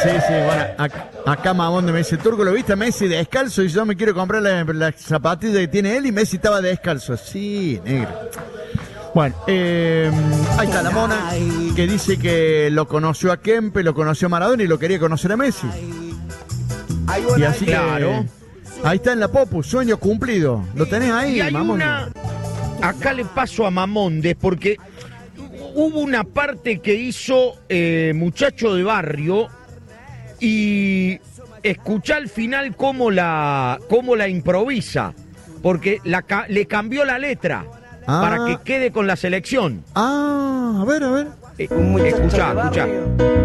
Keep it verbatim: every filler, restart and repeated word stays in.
Sí, sí, bueno, acá, acá Mamonde me dice, Turco, ¿lo viste a Messi descalzo? Y yo me quiero comprar la, la zapatilla que tiene él y Messi estaba descalzo. Sí, negro. Bueno, eh, ahí está la Mona, que dice que lo conoció a Kempe, lo conoció a Maradona y lo quería conocer a Messi. Y así claro. que, ahí está en la Popu, sueño cumplido. ¿Lo tenés ahí, Y hay Mamonde? una... Acá le paso a Mamondes porque hubo una parte que hizo eh, Muchacho de Barrio y escuchá al final cómo la, cómo la improvisa, porque la, le cambió la letra ah. para que quede con la selección. Ah, a ver, a ver. Eh, escuchá, escuchá.